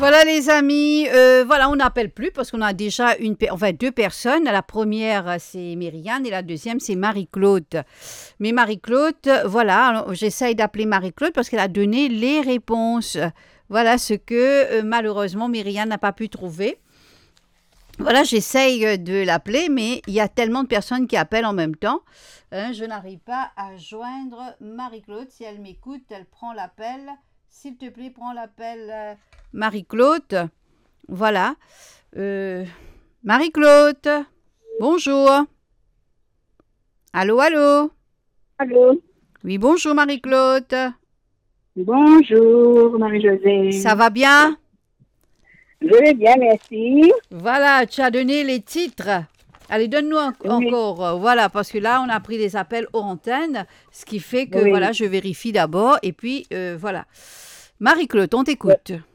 Voilà les amis, voilà, on n'appelle plus parce qu'on a déjà deux personnes. La première, c'est Myriam et la deuxième, c'est Marie-Claude. Mais Marie-Claude, voilà, alors, j'essaye d'appeler Marie-Claude parce qu'elle a donné les réponses. Voilà ce que malheureusement Myriam n'a pas pu trouver. Voilà, j'essaye de l'appeler, mais il y a tellement de personnes qui appellent en même temps. Je n'arrive pas à joindre Marie-Claude. Si elle m'écoute, elle prend l'appel. S'il te plaît, prends l'appel, Marie-Claude. Voilà. Marie-Claude, bonjour. Allô, allô. Allô? Oui, bonjour Marie-Claude. Bonjour, Marie-Josée. Ça va bien? Je vais bien, merci. Voilà, tu as donné les titres. Allez, donne-nous Oui, encore. Voilà, parce que là, on a pris des appels hors antenne, ce qui fait que, oui. voilà, je vérifie d'abord. Et puis, voilà. Marie-Claude, on Le, t'écoute.